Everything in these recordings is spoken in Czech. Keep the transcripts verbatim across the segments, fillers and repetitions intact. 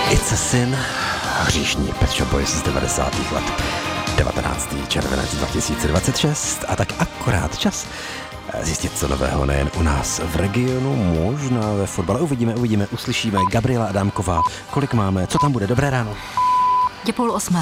It's a Sin, hříšní Pet Shop Boys z devadesátých let, devatenáctého červenec dva tisíce dvacet šest, a tak akorát čas zjistit, co nového nejen u nás v regionu, možná ve fotbale. Uvidíme, uvidíme, uslyšíme. Gabriela Adámková, kolik máme, co tam bude? Dobré ráno. Je půl osmé.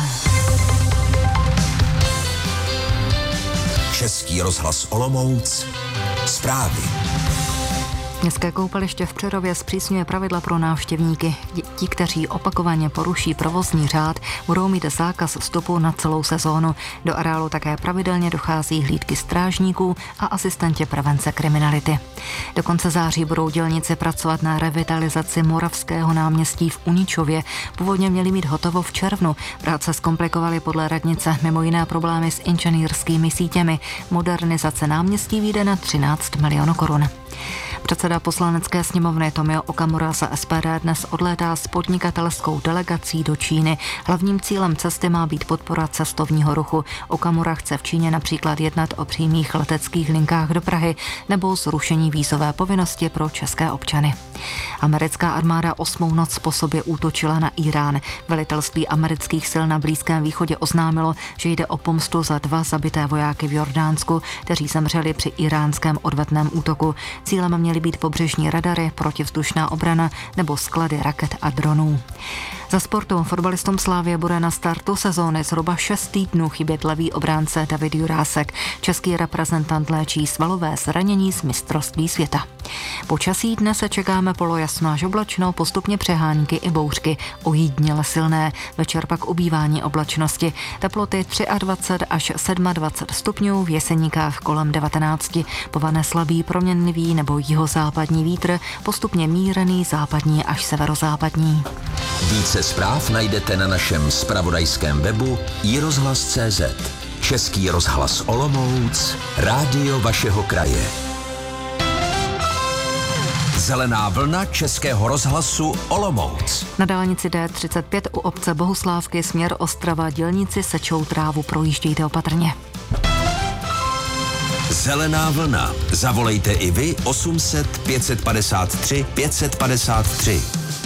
Český rozhlas Olomouc, zprávy. Městské koupaliště v Přerově zpřísňuje pravidla pro návštěvníky. Ti, kteří opakovaně poruší provozní řád, budou mít zákaz vstupu na celou sezónu. Do areálu také pravidelně dochází hlídky strážníků a asistenti prevence kriminality. Do konce září budou dělníci pracovat na revitalizaci Moravského náměstí v Uničově. Původně měli mít hotovo v červnu. Práce zkomplikovaly podle radnice mimo jiné problémy s inženýrskými sítěmi. Modernizace náměstí vyjde na třináct milionů korun. Předseda Poslanecké sněmovny Tomio Okamura za S P D dnes odlétá s podnikatelskou delegací do Číny. Hlavním cílem cesty má být podpora cestovního ruchu. Okamura chce v Číně například jednat o přímých leteckých linkách do Prahy nebo zrušení vízové povinnosti pro české občany. Americká armáda osmou noc po sobě útočila na Irán. Velitelství amerických sil na Blízkém východě oznámilo, že jde o pomstu za dva zabité vojáky v Jordánsku, kteří zemřeli při iránském odvetném útoku. Cílem měly být pobřežní radary, protivzdušná obrana nebo sklady raket a dronů. Za sportu fotbalistům Slavie bude na startu sezóny zhruba šest týdnů chybět levý obránce David Jurásek. Český reprezentant léčí svalové zranění z mistrovství světa. Počasí dnes se čekáme polojasno až oblačno, postupně přehánky i bouřky, ojediněle silné. Večer pak ubývání oblačnosti. Teploty dvacet tři až dvacet sedm stupňů, v Jeseníkách kolem devatenáct. Povane slabý proměnlivý nebo jihozápadní vítr, postupně mírný západní až severozápadní. Více zpráv najdete na našem zpravodajském webu i rozhlas tečka cé zet. Český rozhlas Olomouc, rádio vašeho kraje. Zelená vlna Českého rozhlasu Olomouc. Na dálnici D třicet pět u obce Bohuslávky směr Ostrava dělníci sečou trávu, projíždějte opatrně. Zelená vlna. Zavolejte i vy osm set pět padesát tři pět padesát tři.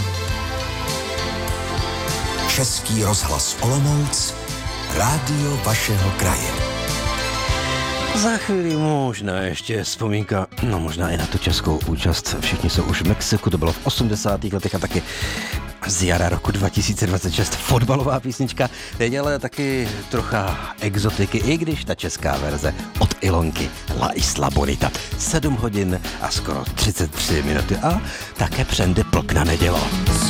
Český rozhlas Olomouc, rádio vašeho kraje. Za chvíli možná ještě vzpomínka, no možná i na tu českou účast. Všichni jsou už v Mexiku, to bylo v osmdesátých letech a taky z jara roku dva tisíce dvacet šest fotbalová písnička. Teď ale taky trocha exotiky, i když ta česká verze od Ilonky La Isla Bonita. sedm hodin a skoro třicet tři minuty a také přende plk na nedělo.